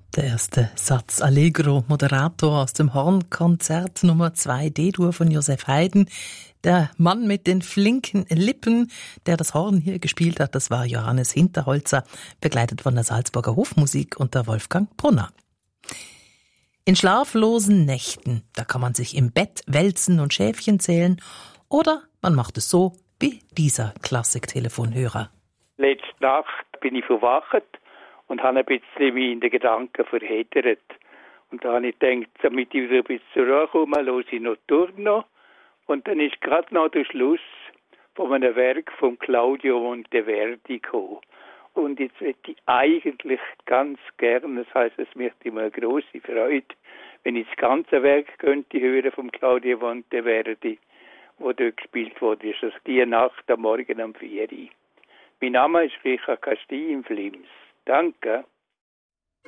Der erste Satz Allegro Moderato aus dem Hornkonzert Nummer 2 D-Dur von Joseph Haydn. Der Mann mit den flinken Lippen, der das Horn hier gespielt hat, das war Johannes Hinterholzer, begleitet von der Salzburger Hofmusik unter Wolfgang Brunner. In schlaflosen Nächten, da kann man sich im Bett wälzen und Schäfchen zählen, oder man macht es so wie dieser Klassik-Telefonhörer. Letzte Nacht bin ich verwacht und habe ein bisschen wie in den Gedanken verheddert. Und da habe ich gedacht, damit ich wieder ein bisschen zur Ruhe komme, höre ich noch Turno. Und dann ist gerade noch der Schluss von einem Werk von Claudio Monteverdi gekommen. Und jetzt möchte ich eigentlich ganz gerne, das heisst, es macht mir eine grosse Freude, wenn ich das ganze Werk könnte hören von Claudio Monteverdi, wo dort gespielt wurde. Das ist die Nacht am Morgen um 4 Uhr. Mein Name ist Richard Castillo in Flims. Danke.